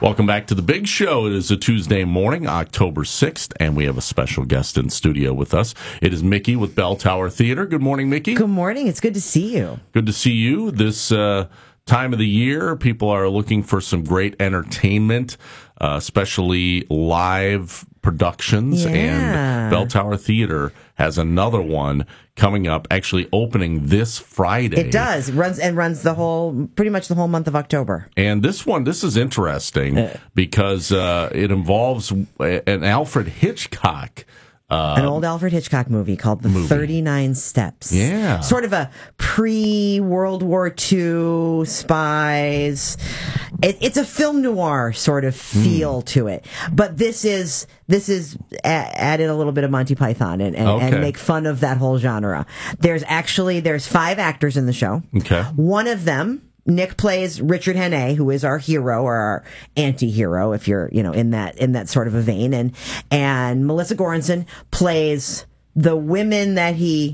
Welcome back to the Big Show. It is a Tuesday morning, October 6th, and we have a special guest in studio with us. It is Mickey with Bell Tower Theater. Good morning, Mickey. Good morning. It's good to see you. Good to see you. This time of the year, people are looking for some great entertainment, especially live productions, and Bell Tower Theater has another one coming up, actually opening this Friday. It does. It runs pretty much the whole month of October. And this is interesting because it involves an Alfred Hitchcock. An old Alfred Hitchcock movie called The 39 Steps. Yeah. Sort of a pre-World War II spies. It's a film noir sort of feel to it. But this is added a little bit of Monty Python and make fun of that whole genre. There's 5 actors in the show. Okay. One of them, Nick, plays Richard Hannay, who is our hero or our anti-hero, if you're, in that sort of a vein. And Melissa Goranson plays the women that he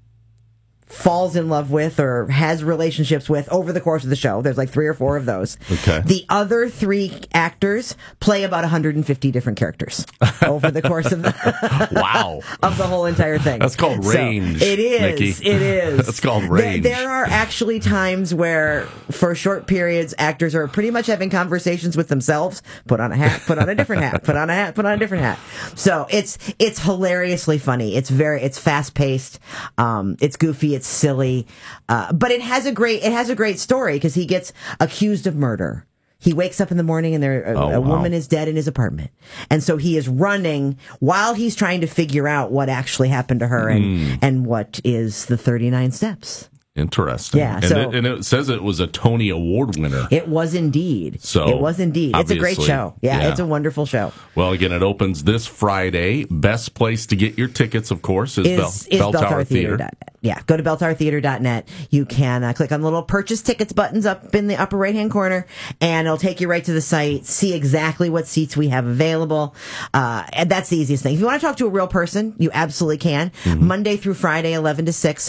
falls in love with or has relationships with over the course of the show. There's like 3 or 4 of those. Okay. The other 3 actors play about 150 different characters over the course of wow. of the whole entire thing. That's called range. So it is. Mickey. It is. That's called range. There are actually times where, for short periods, actors are pretty much having conversations with themselves. Put on a hat. Put on a different hat. Put on a hat. Put on a different hat. So it's hilariously funny. It's fast paced. It's goofy. It's silly, but it has a great story because he gets accused of murder. He wakes up in the morning and a woman is dead in his apartment, and so he is running while he's trying to figure out what actually happened to her and what is the 39 Steps. Interesting. Yeah, and it says it was a Tony Award winner. It was indeed. It's a great show. Yeah, it's a wonderful show. Well, again, it opens this Friday. Best place to get your tickets, of course, is Bell Tower Theater. Yeah, go to belltowertheater.net. You can click on the little purchase tickets buttons up in the upper right-hand corner, and it'll take you right to the site, see exactly what seats we have available. And that's the easiest thing. If you want to talk to a real person, you absolutely can. Mm-hmm. Monday through Friday, 11 to 6,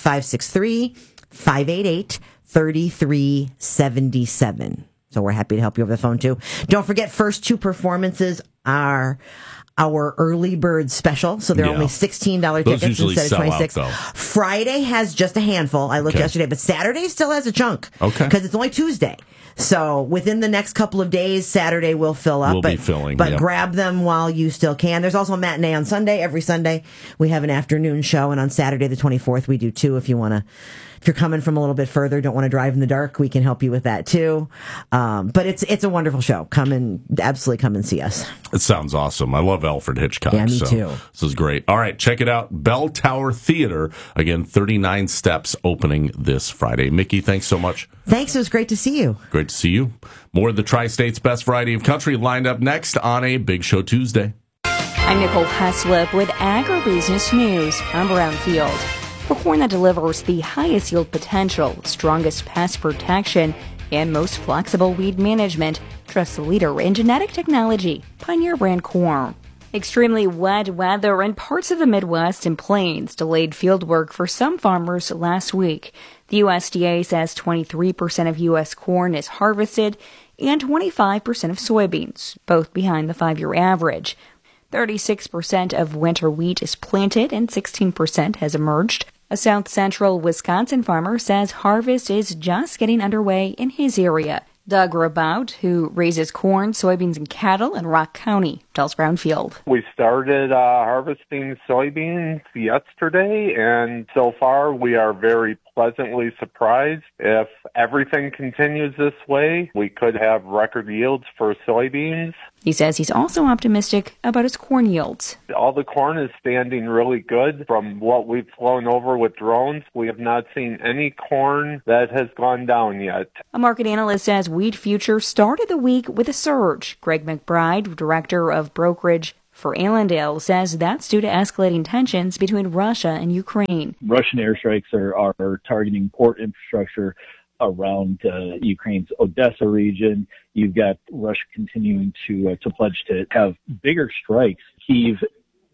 563-588-3377. So we're happy to help you over the phone, too. Don't forget, first 2 performances are our early bird special, so they're only $16 tickets instead of $26. Friday has just a handful. I looked yesterday, but Saturday still has a chunk. Okay. Because it's only Tuesday. So within the next couple of days, Saturday will fill up. We'll be filling, but grab them while you still can. There's also a matinee on Sunday. Every Sunday we have an afternoon show, and on Saturday the 24th we do 2 if you're coming from a little bit further, don't want to drive in the dark, we can help you with that too. But it's a wonderful show. Absolutely come and see us. It sounds awesome. I love Alfred Hitchcock. Yeah, me too. This is great. All right, check it out. Bell Tower Theater. Again, 39 Steps opening this Friday. Mickey, thanks so much. Thanks. It was great to see you. Great to see you. More of the Tri-State's best variety of country lined up next on a Big Show Tuesday. I'm Nicole Heslip with Agribusiness News. I'm Brownfield. For corn that delivers the highest yield potential, strongest pest protection, and most flexible weed management, trust the leader in genetic technology, Pioneer Brand Corn. Extremely wet weather in parts of the Midwest and Plains delayed field work for some farmers last week. The USDA says 23% of U.S. corn is harvested and 25% of soybeans, both behind the 5-year average. 36% of winter wheat is planted and 16% has emerged. A South Central Wisconsin farmer says harvest is just getting underway in his area. Doug Rabout, who raises corn, soybeans, and cattle in Rock County, tells Brownfield. We started harvesting soybeans yesterday, and so far we are very pleasantly surprised. If everything continues this way, we could have record yields for soybeans. He says he's also optimistic about his corn yields. All the corn is standing really good. From what we've flown over with drones, we have not seen any corn that has gone down yet. A market analyst says wheat futures started the week with a surge. Greg McBride, director of brokerage for Allendale, says that's due to escalating tensions between Russia and Ukraine. Russian airstrikes are targeting port infrastructure around Ukraine's Odessa region. You've got Russia continuing to pledge to have bigger strikes. Kyiv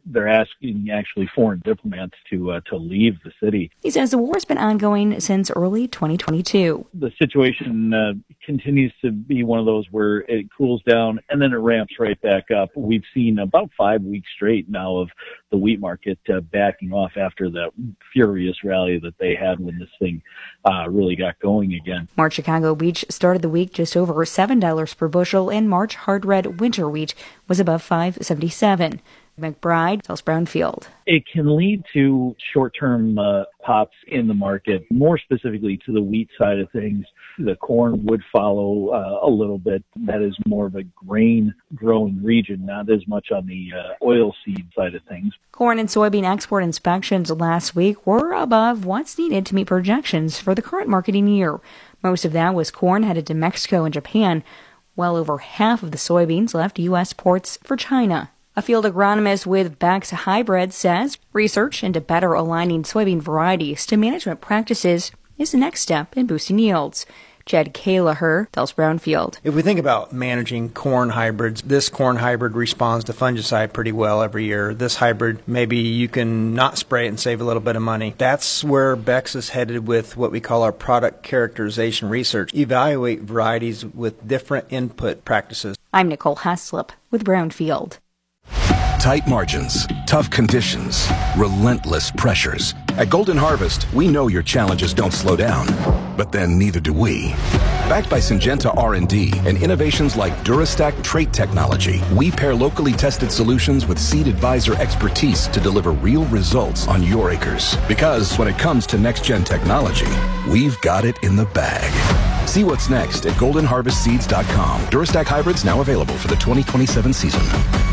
they're asking actually foreign diplomats to leave the city. He says the war has been ongoing since early 2022. The situation continues to be one of those where it cools down and then it ramps right back up. We've seen about 5 weeks straight now of the wheat market backing off after that furious rally that they had when this thing really got going again. March Chicago wheat started the week just over $7 per bushel, and March hard red winter wheat was above $5.77. McBride tells Brownfield. It can lead to short-term pops in the market, more specifically to the wheat side of things. The corn would follow a little bit. That is more of a grain-growing region, not as much on the oilseed side of things. Corn and soybean export inspections last week were above what's needed to meet projections for the current marketing year. Most of that was corn headed to Mexico and Japan. Well over half of the soybeans left U.S. ports for China. A field agronomist with Beck's Hybrid says research into better aligning soybean varieties to management practices is the next step in boosting yields. Jed Kalaher tells Brownfield. If we think about managing corn hybrids, this corn hybrid responds to fungicide pretty well every year. This hybrid, maybe you can not spray it and save a little bit of money. That's where Beck's is headed with what we call our product characterization research. Evaluate varieties with different input practices. I'm Nicole Haslip with Brownfield. Tight margins, tough conditions, relentless pressures. At Golden Harvest, we know your challenges don't slow down, but then neither do we. Backed by Syngenta R&D and innovations like DuraStack trait technology, we pair locally tested solutions with Seed Advisor expertise to deliver real results on your acres. Because when it comes to next-gen technology, we've got it in the bag. See what's next at goldenharvestseeds.com. DuraStack hybrids now available for the 2027 season.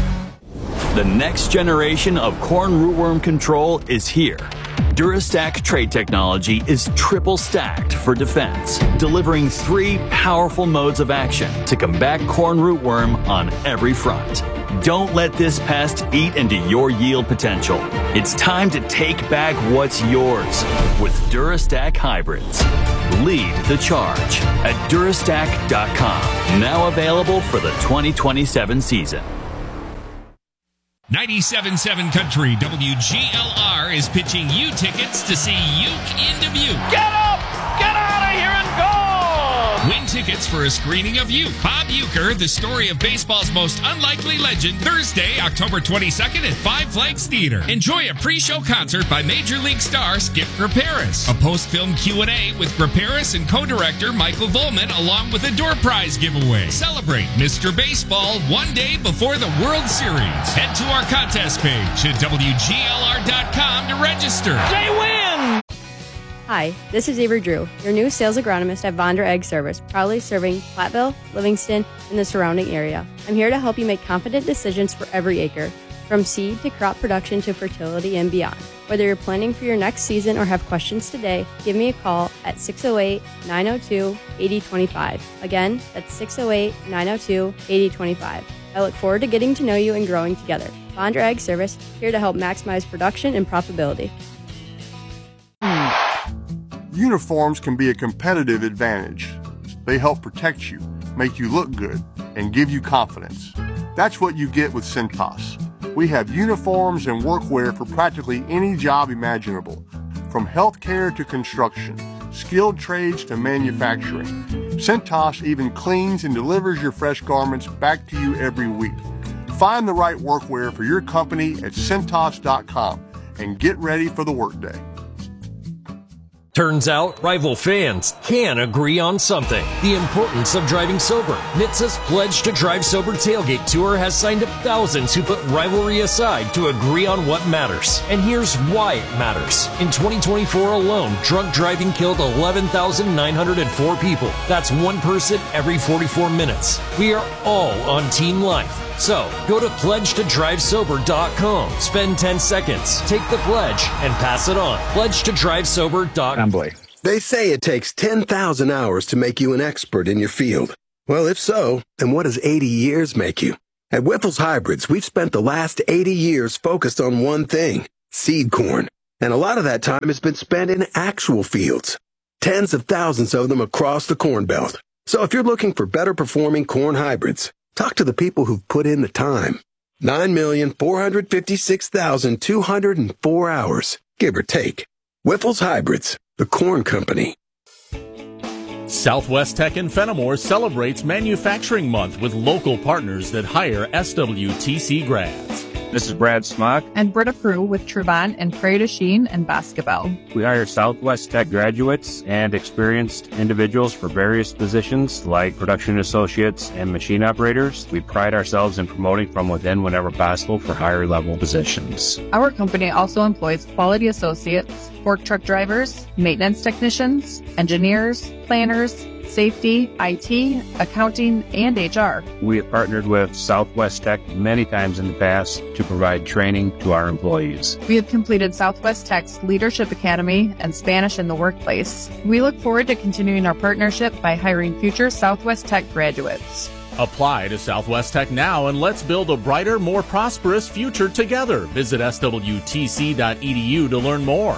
The next generation of corn rootworm control is here. DuraStack trait technology is triple stacked for defense, delivering 3 powerful modes of action to combat corn rootworm on every front. Don't let this pest eat into your yield potential. It's time to take back what's yours with DuraStack hybrids. Lead the charge at Durastack.com. Now available for the 2027 season. 97.7 Country WGLR is pitching you tickets to see Uke in Dubuque. Get up! Get out of here and go! Win tickets for a screening of Uke. Bob Uecker, the story of baseball's most unlikely legend, Thursday, October 22nd at Five Flags Theater. Enjoy a pre-show concert by Major League star Skip Graperis. A post-film Q&A with Graperis and co-director Michael Volman, along with a door prize giveaway. Celebrate Mr. Baseball one day before the World Series. Head to our contest page at WGLR.com to register. They win! Hi, this is Avery Drew, your new sales agronomist at Vondra Ag Service, proudly serving Platteville, Livingston, and the surrounding area. I'm here to help you make confident decisions for every acre, from seed to crop production to fertility and beyond. Whether you're planning for your next season or have questions today, give me a call at 608-902-8025. Again, that's 608-902-8025. I look forward to getting to know you and growing together. Vondra Ag Service, here to help maximize production and profitability. Uniforms can be a competitive advantage. They help protect you, make you look good, and give you confidence. That's what you get with Cintas. We have uniforms and workwear for practically any job imaginable, from healthcare to construction, skilled trades to manufacturing. Cintas even cleans and delivers your fresh garments back to you every week. Find the right workwear for your company at Cintas.com and get ready for the workday. Turns out, rival fans can agree on something. The importance of driving sober. NHTSA's Pledge to Drive Sober Tailgate Tour has signed up thousands who put rivalry aside to agree on what matters. And here's why it matters. In 2024 alone, drunk driving killed 11,904 people. That's one person every 44 minutes. We are all on Team Life. So, go to pledgetodrivesober.com. Spend 10 seconds, take the pledge, and pass it on. Pledgetodrivesober.com. I'm Blake. They say it takes 10,000 hours to make you an expert in your field. Well, if so, then what does 80 years make you? At Wyffels Hybrids, we've spent the last 80 years focused on one thing, seed corn. And a lot of that time has been spent in actual fields. Tens of thousands of them across the Corn Belt. So if you're looking for better performing corn hybrids, talk to the people who've put in the time. 9,456,204 hours, give or take. Whiffles Hybrids, the Corn Company. Southwest Tech in Fenimore celebrates Manufacturing Month with local partners that hire SWTC grads. This is Brad Smock and Britta Prue with Truvant and Prairie du Chien and Basketball. We hire Southwest Tech graduates and experienced individuals for various positions like production associates and machine operators. We pride ourselves in promoting from within whenever possible for higher level positions. Our company also employs quality associates, fork truck drivers, maintenance technicians, engineers, planners, safety, IT, accounting, and HR. We have partnered with Southwest Tech many times in the past to provide training to our employees. We have completed Southwest Tech's Leadership Academy and Spanish in the Workplace. We look forward to continuing our partnership by hiring future Southwest Tech graduates. Apply to Southwest Tech now and let's build a brighter, more prosperous future together. Visit swtc.edu to learn more.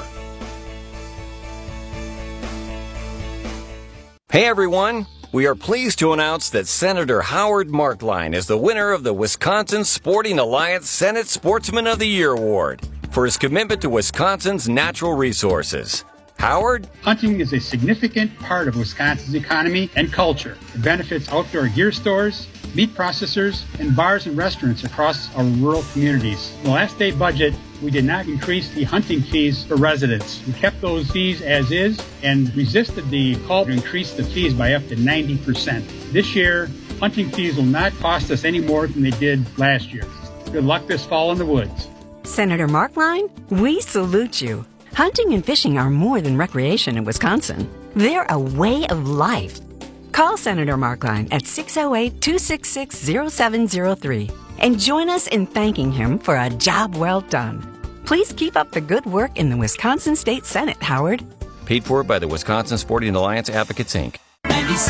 Hey everyone, we are pleased to announce that Senator Howard Markline is the winner of the Wisconsin Sporting Alliance Senate Sportsman of the Year Award for his commitment to Wisconsin's natural resources. Howard? Hunting is a significant part of Wisconsin's economy and culture. It benefits outdoor gear stores, meat processors, and bars and restaurants across our rural communities. In the last state budget, we did not increase the hunting fees for residents. We kept those fees as is and resisted the call to increase the fees by up to 90%. This year, hunting fees will not cost us any more than they did last year. Good luck this fall in the woods. Senator Markline, we salute you. Hunting and fishing are more than recreation in Wisconsin. They're a way of life. Call Senator Markline at 608-266-0703 and join us in thanking him for a job well done. Please keep up the good work in the Wisconsin State Senate, Howard. Paid for by the Wisconsin Sporting Alliance Advocates, Inc.